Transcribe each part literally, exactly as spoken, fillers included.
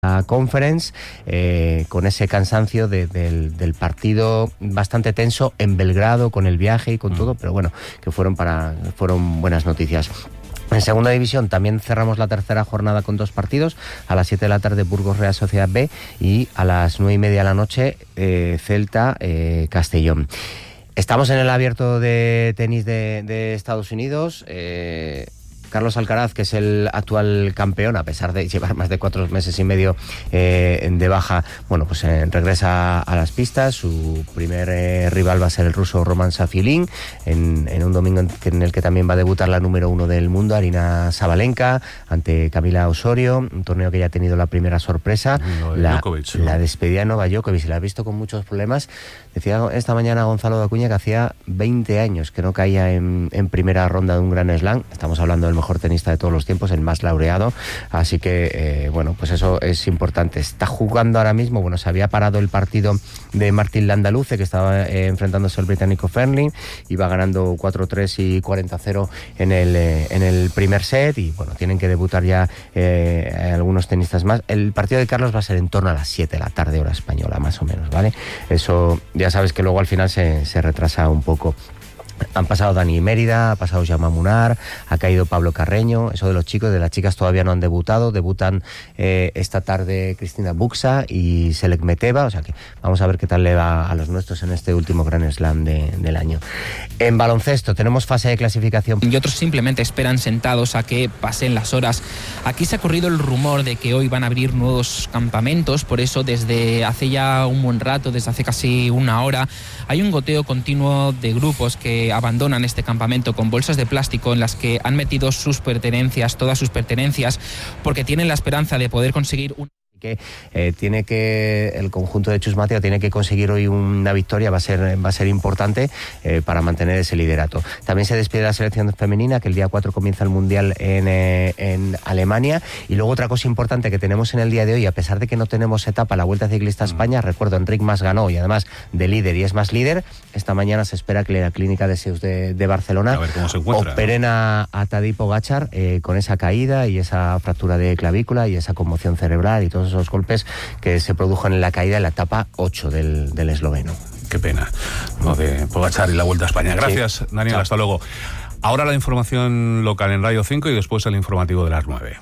la Conference, eh, con ese cansancio de, del, del partido bastante tenso en Belgrado, con el viaje y con todo, pero bueno, que fueron para fueron buenas noticias. En segunda división también cerramos la tercera jornada con dos partidos. A las siete de la tarde Burgos Real Sociedad B y a las nueve y media de la noche eh, Celta eh, Castellón. Estamos en el abierto de tenis de, de Estados Unidos. Eh, Carlos Alcaraz, que es el actual campeón, a pesar de llevar más de cuatro meses y medio eh, de baja, bueno, pues eh, regresa a las pistas. Su primer eh, rival va a ser el ruso Roman Safilin, en, en un domingo en, en el que también va a debutar la número uno del mundo, Aryna Sabalenka, ante Camila Osorio, un torneo que ya ha ttenido la primera sorpresa, no, la, Djokovic, ¿no? la despedida de Novak Djokovic, y la ha visto con muchos problemas. Decía esta mañana Gonzalo de Acuña que hacía veinte años que no caía en, en primera ronda de un Grand Slam. Estamos hablando del mejor tenista de todos los tiempos, el más laureado, así que eh, bueno, pues eso es importante. Está jugando ahora mismo, bueno, se había parado el partido de Martín Landaluce, que estaba eh, enfrentándose al británico Fernling, iba ganando cuatro tres y cuarenta cero en el, eh, en el primer set, y bueno, tienen que debutar ya eh, algunos tenistas más. El partido de Carlos va a ser en torno a las siete de la tarde, hora española, más o menos, ¿vale? Eso ya sabes que luego al final se, se retrasa un poco. Han pasado Dani Mérida, ha pasado Jaume Munar, ha caído Pablo Carreño. Eso de los chicos, de las chicas todavía no han debutado. Debutan eh, esta tarde Cristina Buxa y Selek Meteva. O sea que vamos a ver qué tal le va a los nuestros en este último Grand Slam de, del año. En baloncesto tenemos fase de clasificación. Y otros simplemente esperan sentados a que pasen las horas. Aquí se ha corrido el rumor de que hoy van a abrir nuevos campamentos. Por eso desde hace ya un buen rato, desde hace casi una hora, hay un goteo continuo de grupos que abandonan este campamento con bolsas de plástico en las que han metido sus pertenencias, todas sus pertenencias, porque tienen la esperanza de poder conseguir un... que eh, tiene que el conjunto de Chus Mateo tiene que conseguir hoy una victoria, va a ser va a ser importante eh, para mantener ese liderato. También se despide la selección femenina, que el día cuatro comienza el Mundial en, eh, en Alemania. Y luego otra cosa importante que tenemos en el día de hoy, a pesar de que no tenemos etapa la Vuelta Ciclista a España, mm. recuerdo, Enric Mas ganó, y además de líder, y es más líder. Esta mañana se espera que la clínica de Seus de, de Barcelona a ver cómo se encuentra, operen ¿no? a, a Tadej Pogačar eh, con esa caída y esa fractura de clavícula y esa conmoción cerebral y todos esos golpes que se produjeron en la caída en la etapa ocho del, del esloveno. Qué pena lo de Pogačar y la Vuelta a España. Gracias, sí. Daniel, hasta luego. Ahora la información local en Radio cinco y después el informativo de las nueve.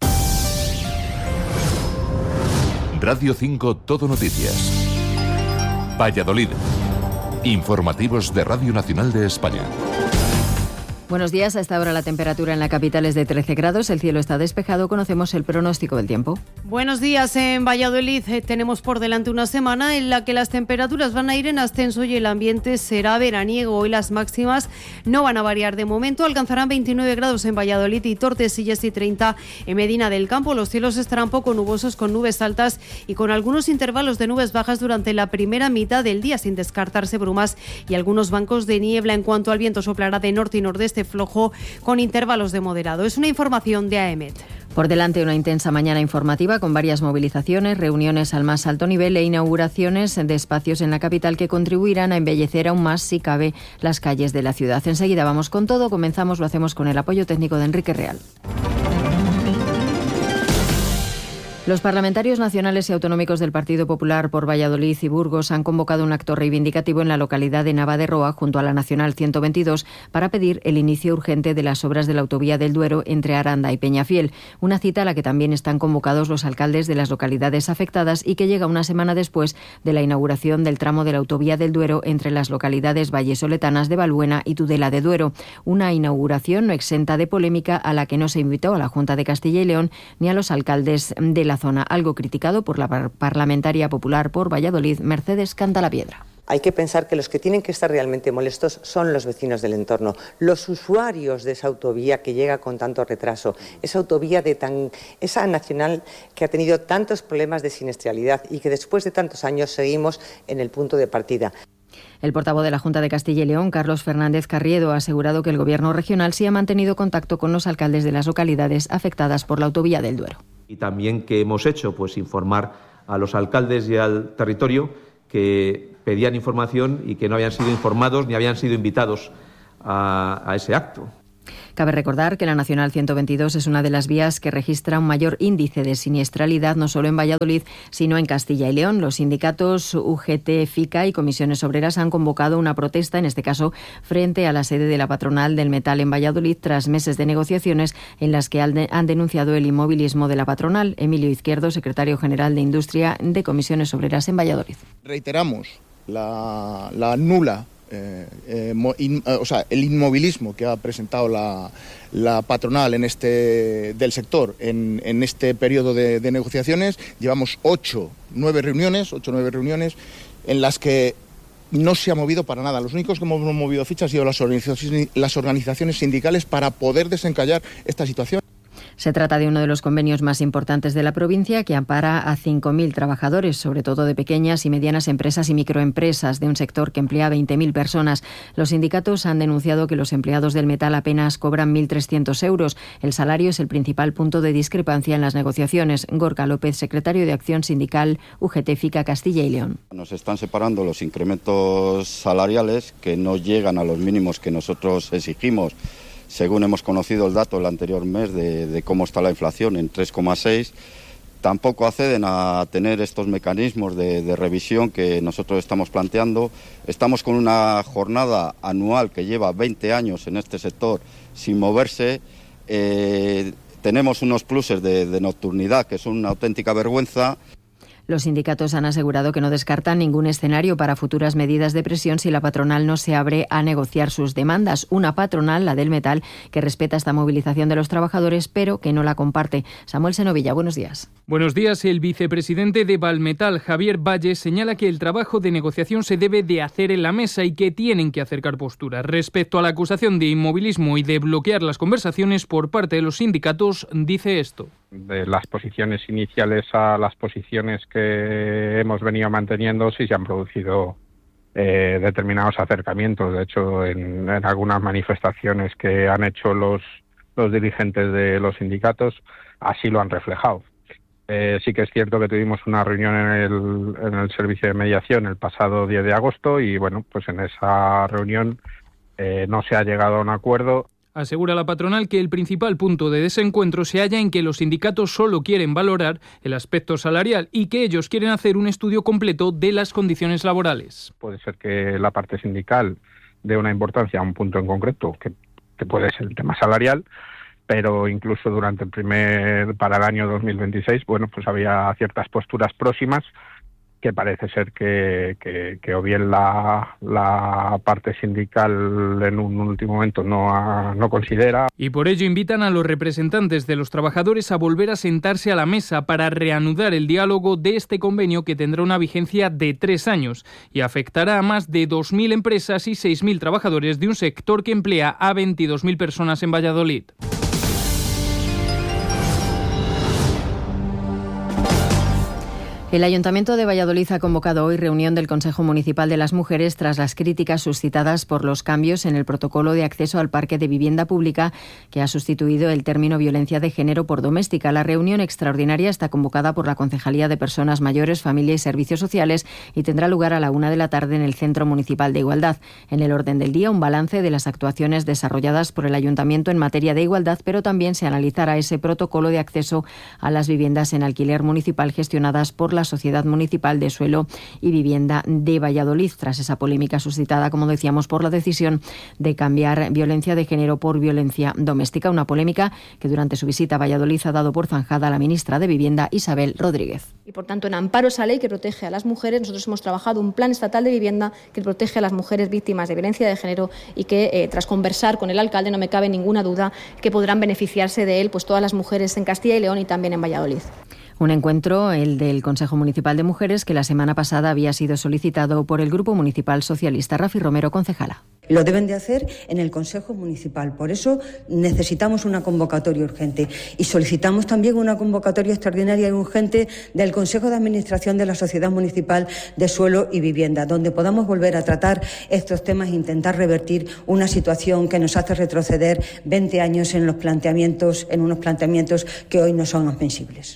Radio cinco Todo Noticias. Valladolid. Informativos de Radio Nacional de España. Buenos días. A esta hora la temperatura en la capital es de trece grados. El cielo está despejado. Conocemos el pronóstico del tiempo. Buenos días. En Valladolid eh, tenemos por delante una semana en la que las temperaturas van a ir en ascenso y el ambiente será veraniego. Hoy las máximas no van a variar de momento. Alcanzarán veintinueve grados en Valladolid y Tordesillas y treinta en Medina del Campo. Los cielos estarán poco nubosos, con nubes altas y con algunos intervalos de nubes bajas durante la primera mitad del día, sin descartarse brumas y algunos bancos de niebla. En cuanto al viento, soplará de norte y nordeste flojo con intervalos de moderado. Es una información de A E M E T. Por delante una intensa mañana informativa con varias movilizaciones, reuniones al más alto nivel e inauguraciones de espacios en la capital que contribuirán a embellecer aún más, si cabe, las calles de la ciudad. Enseguida vamos con todo. Comenzamos, lo hacemos con el apoyo técnico de Enrique Real. Los parlamentarios nacionales y autonómicos del Partido Popular por Valladolid y Burgos han convocado un acto reivindicativo en la localidad de Navaderroa, junto a la Nacional ciento veintidós, para pedir el inicio urgente de las obras de la autovía del Duero entre Aranda y Peñafiel. Una cita a la que también están convocados los alcaldes de las localidades afectadas y que llega una semana después de la inauguración del tramo de la autovía del Duero entre las localidades vallesoletanas de Valbuena y Tudela de Duero. Una inauguración no exenta de polémica, a la que no se invitó a la Junta de Castilla y León ni a los alcaldes de la zona, algo criticado por la par- parlamentaria popular por Valladolid, Mercedes Cantalapiedra. Hay que pensar que los que tienen que estar realmente molestos son los vecinos del entorno, los usuarios de esa autovía que llega con tanto retraso, esa autovía de tan, esa nacional que ha tenido tantos problemas de siniestralidad y que después de tantos años seguimos en el punto de partida. El portavoz de la Junta de Castilla y León, Carlos Fernández Carriedo, ha asegurado que el Gobierno regional sí ha mantenido contacto con los alcaldes de las localidades afectadas por la autovía del Duero. Y también que hemos hecho, pues informar a los alcaldes y al territorio que pedían información y que no habían sido informados ni habían sido invitados a, a ese acto. Cabe recordar que la Nacional ciento veintidós es una de las vías que registra un mayor índice de siniestralidad no solo en Valladolid, sino en Castilla y León. Los sindicatos U G T, FICA y Comisiones Obreras han convocado una protesta, en este caso frente a la sede de la patronal del metal en Valladolid, tras meses de negociaciones en las que han denunciado el inmovilismo de la patronal. Emilio Izquierdo, secretario general de Industria de Comisiones Obreras en Valladolid. Reiteramos la, la nula Eh, eh, in, o sea, el inmovilismo que ha presentado la, la patronal en este, del sector en, en este periodo de, de negociaciones. Llevamos ocho, nueve reuniones, ocho, nueve reuniones en las que no se ha movido para nada. Los únicos que hemos movido fichas han sido las organizaciones, las organizaciones sindicales para poder desencallar esta situación. Se trata de uno de los convenios más importantes de la provincia, que ampara a cinco mil trabajadores, sobre todo de pequeñas y medianas empresas y microempresas, de un sector que emplea veinte mil personas. Los sindicatos han denunciado que los empleados del metal apenas cobran mil trescientos euros. El salario es el principal punto de discrepancia en las negociaciones. Gorka López, secretario de Acción Sindical U G T, FICA Castilla y León. Nos están separando los incrementos salariales, que no llegan a los mínimos que nosotros exigimos, según hemos conocido el dato el anterior mes de, de cómo está la inflación, en tres coma seis. Tampoco acceden a tener estos mecanismos de, de revisión que nosotros estamos planteando. Estamos con una jornada anual que lleva veinte años en este sector sin moverse. Eh, tenemos unos pluses de, de nocturnidad que son una auténtica vergüenza. Los sindicatos han asegurado que no descartan ningún escenario para futuras medidas de presión si la patronal no se abre a negociar sus demandas. Una patronal, la del metal, que respeta esta movilización de los trabajadores, pero que no la comparte. Samuel Senovilla, buenos días. Buenos días. El vicepresidente de Valmetal, Javier Valle, señala que el trabajo de negociación se debe de hacer en la mesa y que tienen que acercar posturas. Respecto a la acusación de inmovilismo y de bloquear las conversaciones por parte de los sindicatos, dice esto. De las posiciones iniciales a las posiciones que hemos venido manteniendo, sí se han producido eh, determinados acercamientos. De hecho, en, en algunas manifestaciones que han hecho los, los dirigentes de los sindicatos, así lo han reflejado. Eh, sí que es cierto que tuvimos una reunión en el, en el servicio de mediación el pasado diez de agosto y, bueno, pues en esa reunión eh, no se ha llegado a un acuerdo. Asegura la patronal que el principal punto de desencuentro se halla en que los sindicatos solo quieren valorar el aspecto salarial y que ellos quieren hacer un estudio completo de las condiciones laborales. Puede ser que la parte sindical dé una importancia a un punto en concreto, que, que puede ser el tema salarial, pero incluso durante el primer, para el año dos mil veintiséis, bueno, pues había ciertas posturas próximas que parece ser que, que, que o bien la, la parte sindical en un último momento no, ha, no considera. Y por ello invitan a los representantes de los trabajadores a volver a sentarse a la mesa para reanudar el diálogo de este convenio, que tendrá una vigencia de tres años y afectará a más de dos mil empresas y seis mil trabajadores de un sector que emplea a veintidós mil personas en Valladolid. El Ayuntamiento de Valladolid ha convocado hoy reunión del Consejo Municipal de las Mujeres tras las críticas suscitadas por los cambios en el protocolo de acceso al parque de vivienda pública, que ha sustituido el término violencia de género por doméstica. La reunión extraordinaria está convocada por la Concejalía de Personas Mayores, Familia y Servicios Sociales y tendrá lugar a la una de la tarde en el Centro Municipal de Igualdad. En el orden del día, un balance de las actuaciones desarrolladas por el Ayuntamiento en materia de igualdad, pero también se analizará ese protocolo de acceso a las viviendas en alquiler municipal gestionadas por la la Sociedad Municipal de Suelo y Vivienda de Valladolid, tras esa polémica suscitada, como decíamos, por la decisión de cambiar violencia de género por violencia doméstica. Una polémica que durante su visita a Valladolid ha dado por zanjada la ministra de Vivienda, Isabel Rodríguez. Y por tanto, en amparo a esa ley que protege a las mujeres, nosotros hemos trabajado un plan estatal de vivienda que protege a las mujeres víctimas de violencia de género y que, eh, tras conversar con el alcalde, no me cabe ninguna duda que podrán beneficiarse de él pues todas las mujeres en Castilla y León y también en Valladolid. Un encuentro, el del Consejo Municipal de Mujeres, que la semana pasada había sido solicitado por el Grupo Municipal Socialista. Rafi Romero, concejala. Lo deben de hacer en el Consejo Municipal. Por eso necesitamos una convocatoria urgente y solicitamos también una convocatoria extraordinaria y urgente del Consejo de Administración de la Sociedad Municipal de Suelo y Vivienda, donde podamos volver a tratar estos temas e intentar revertir una situación que nos hace retroceder veinte años en los planteamientos, en unos planteamientos que hoy no son admisibles.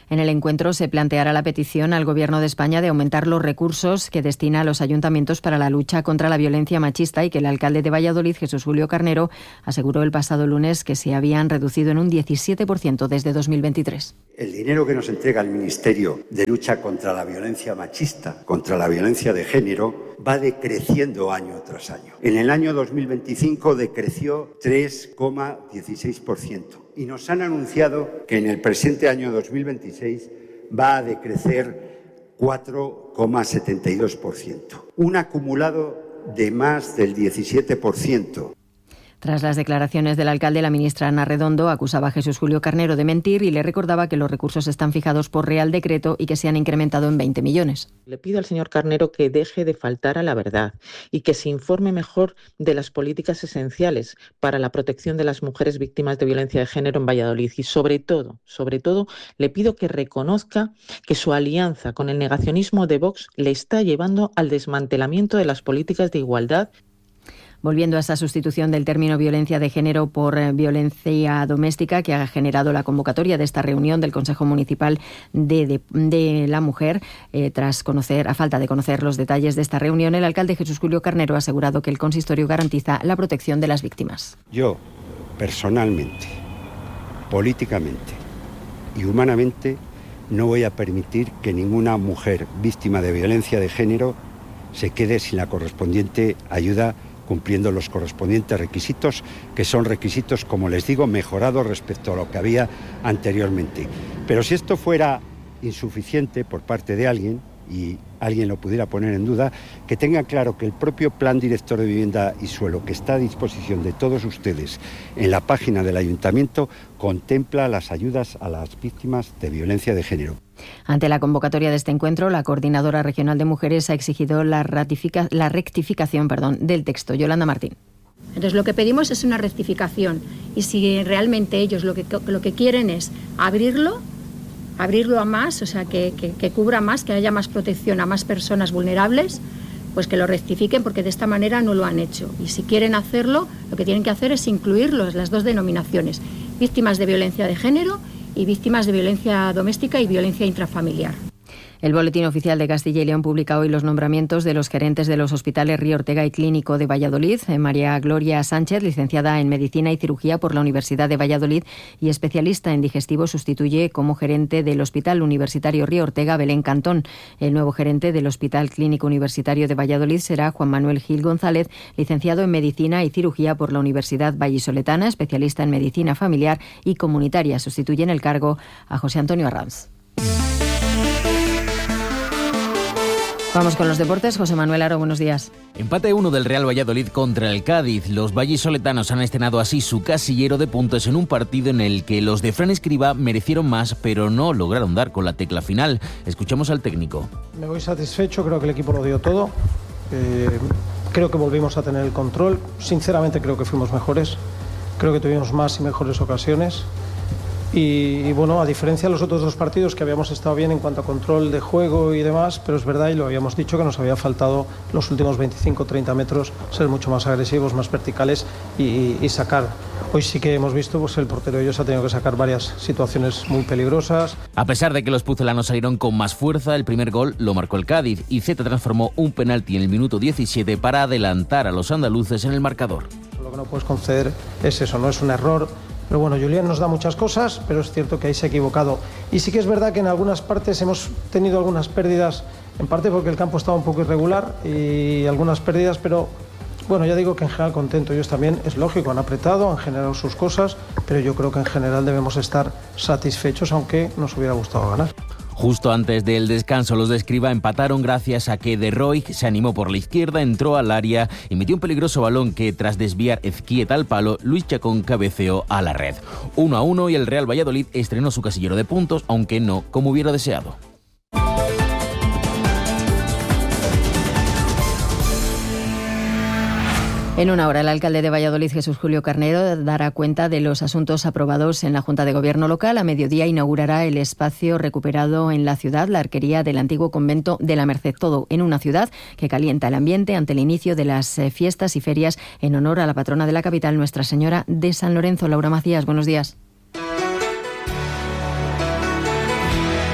En el encuentro se planteará la petición al Gobierno de España de aumentar los recursos que destina a los ayuntamientos para la lucha contra la violencia machista y que el alcalde de Valladolid, Jesús Julio Carnero, aseguró el pasado lunes que se habían reducido en un diecisiete por ciento desde dos mil veintitrés. El dinero que nos entrega el Ministerio de Lucha contra la Violencia Machista, contra la violencia de género, va decreciendo año tras año. En el año dos mil veinticinco decreció tres coma dieciséis por ciento y nos han anunciado que en el presente año dos mil veintiséis va a decrecer cuatro coma setenta y dos por ciento, un acumulado de más del diecisiete por ciento. Tras las declaraciones del alcalde, la ministra Ana Redondo acusaba a Jesús Julio Carnero de mentir y le recordaba que los recursos están fijados por Real Decreto y que se han incrementado en veinte millones. Le pido al señor Carnero que deje de faltar a la verdad y que se informe mejor de las políticas esenciales para la protección de las mujeres víctimas de violencia de género en Valladolid. Y sobre todo, sobre todo, le pido que reconozca que su alianza con el negacionismo de Vox le está llevando al desmantelamiento de las políticas de igualdad. Volviendo a esa sustitución del término violencia de género por eh, violencia doméstica que ha generado la convocatoria de esta reunión del Consejo Municipal de, de, de la Mujer, eh, tras conocer, a falta de conocer los detalles de esta reunión, el alcalde Jesús Julio Carnero ha asegurado que el consistorio garantiza la protección de las víctimas. Yo, personalmente, políticamente y humanamente, no voy a permitir que ninguna mujer víctima de violencia de género se quede sin la correspondiente ayuda, cumpliendo los correspondientes requisitos, que son requisitos, como les digo, mejorados respecto a lo que había anteriormente. Pero si esto fuera insuficiente por parte de alguien, y alguien lo pudiera poner en duda, que tengan claro que el propio Plan Director de Vivienda y Suelo, que está a disposición de todos ustedes en la página del Ayuntamiento, contempla las ayudas a las víctimas de violencia de género. Ante la convocatoria de este encuentro, la Coordinadora Regional de Mujeres ha exigido la, ratifica, la rectificación perdón, del texto. Yolanda Martín. Entonces lo que pedimos es una rectificación y si realmente ellos lo que, lo que quieren es abrirlo, abrirlo a más, o sea, que, que, que cubra más, que haya más protección a más personas vulnerables, pues que lo rectifiquen porque de esta manera no lo han hecho. Y si quieren hacerlo, lo que tienen que hacer es incluir los, las dos denominaciones, víctimas de violencia de género y víctimas de violencia doméstica y violencia intrafamiliar. El Boletín Oficial de Castilla y León publica hoy los nombramientos de los gerentes de los hospitales Río Ortega y Clínico de Valladolid. María Gloria Sánchez, licenciada en Medicina y Cirugía por la Universidad de Valladolid y especialista en digestivo, sustituye como gerente del Hospital Universitario Río Ortega Belén Cantón. El nuevo gerente del Hospital Clínico Universitario de Valladolid será Juan Manuel Gil González, licenciado en Medicina y Cirugía por la Universidad Vallisoletana, especialista en Medicina Familiar y Comunitaria. Sustituye en el cargo a José Antonio Arranz. Vamos con los deportes. José Manuel Aro, buenos días. Empate uno del Real Valladolid contra el Cádiz. Los vallisoletanos han estrenado así su casillero de puntos en un partido en el que los de Fran Escribá merecieron más, pero no lograron dar con la tecla final. Escuchamos al técnico. Me voy satisfecho, creo que el equipo lo dio todo. Eh, creo que volvimos a tener el control. Sinceramente creo que fuimos mejores. Creo que tuvimos más y mejores ocasiones. Y, y bueno, a diferencia de los otros dos partidos que habíamos estado bien en cuanto a control de juego y demás, pero es verdad, y lo habíamos dicho, que nos había faltado los últimos veinticinco treinta metros ser mucho más agresivos, más verticales y, y, y sacar. Hoy sí que hemos visto, pues el portero de ellos ha tenido que sacar varias situaciones muy peligrosas. A pesar de que los pucelanos salieron con más fuerza, el primer gol lo marcó el Cádiz y Zeta transformó un penalti en el minuto diecisiete para adelantar a los andaluces en el marcador. Lo que no puedes conceder es eso, no es un error. Pero bueno, Julián nos da muchas cosas, pero es cierto que ahí se ha equivocado. Y sí que es verdad que en algunas partes hemos tenido algunas pérdidas, en parte porque el campo estaba un poco irregular y algunas pérdidas, pero bueno, ya digo que en general contento. Ellos también, es lógico, han apretado, han generado sus cosas, pero yo creo que en general debemos estar satisfechos, aunque nos hubiera gustado ganar. Justo antes del descanso, los de Escribá empataron gracias a que De Roy se animó por la izquierda, entró al área y metió un peligroso balón que, tras desviar Ezquieta al palo, Luis Chacón cabeceó a la red. Uno a uno y el Real Valladolid estrenó su casillero de puntos, aunque no como hubiera deseado. En una hora, el alcalde de Valladolid, Jesús Julio Carnero, dará cuenta de los asuntos aprobados en la Junta de Gobierno local. A mediodía inaugurará el espacio recuperado en la ciudad, la arquería del antiguo convento de la Merced. Todo en una ciudad que calienta el ambiente ante el inicio de las fiestas y ferias en honor a la patrona de la capital, Nuestra Señora de San Lorenzo. Laura Macías, buenos días.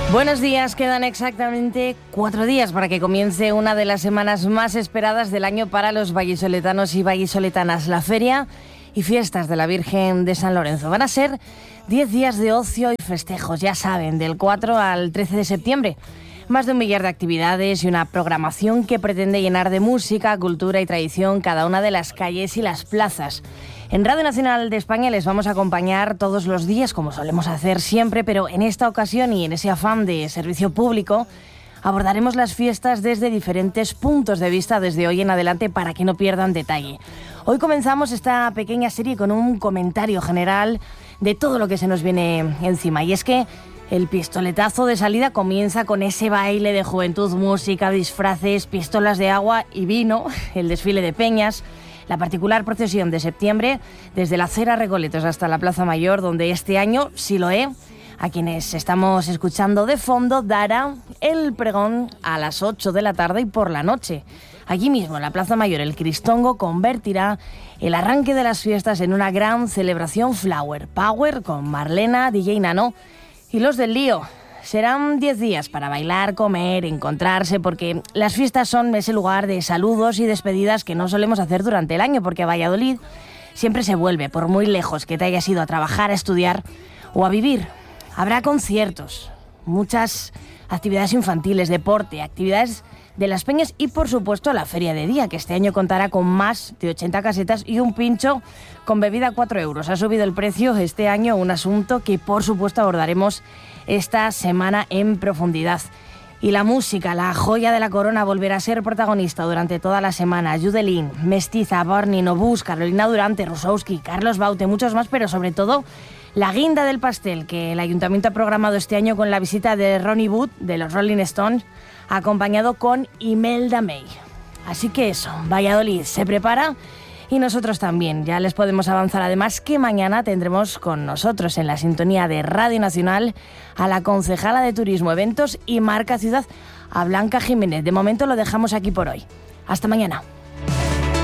Buenos días, quedan exactamente cuatro días para que comience una de las semanas más esperadas del año para los vallisoletanos y vallisoletanas, la Feria y Fiestas de la Virgen de San Lorenzo. Van a ser diez días de ocio y festejos, ya saben, del cuatro al trece de septiembre. Más de un millar de actividades y una programación que pretende llenar de música, cultura y tradición cada una de las calles y las plazas. En Radio Nacional de España les vamos a acompañar todos los días, como solemos hacer siempre, pero en esta ocasión y en ese afán de servicio público, abordaremos las fiestas desde diferentes puntos de vista desde hoy en adelante para que no pierdan detalle. Hoy comenzamos esta pequeña serie con un comentario general de todo lo que se nos viene encima, y es que el pistoletazo de salida comienza con ese baile de juventud, música, disfraces, pistolas de agua y vino, el desfile de peñas, la particular procesión de septiembre desde la Acera Recoletos hasta la Plaza Mayor, donde este año Siloé, a quienes estamos escuchando de fondo, dará el pregón a las ocho de la tarde y por la noche. Allí mismo, en la Plaza Mayor, el Cristongo convertirá el arranque de las fiestas en una gran celebración Flower Power con Marlena, D J Nano y los del Lío. Serán diez días para bailar, comer, encontrarse, porque las fiestas son ese lugar de saludos y despedidas que no solemos hacer durante el año, porque a Valladolid siempre se vuelve, por muy lejos que te hayas ido a trabajar, a estudiar o a vivir. Habrá conciertos, muchas actividades infantiles, deporte, actividades de las peñas y, por supuesto, la Feria de Día, que este año contará con más de ochenta casetas y un pincho con bebida a cuatro euros. Ha subido el precio este año, un asunto que, por supuesto, abordaremos esta semana en profundidad. Y la música, la joya de la corona, volverá a ser protagonista durante toda la semana. Judelín, Mestiza, Barney, Nobus, Carolina Durante, Rusowski, Carlos Baute, muchos más, pero sobre todo la guinda del pastel que el Ayuntamiento ha programado este año con la visita de Ronnie Wood, de los Rolling Stones, acompañado con Imelda May. Así que eso, Valladolid se prepara y nosotros también. Ya les podemos avanzar además que mañana tendremos con nosotros en la sintonía de Radio Nacional a la concejala de Turismo, Eventos y Marca Ciudad, a Blanca Jiménez. De momento lo dejamos aquí por hoy. Hasta mañana.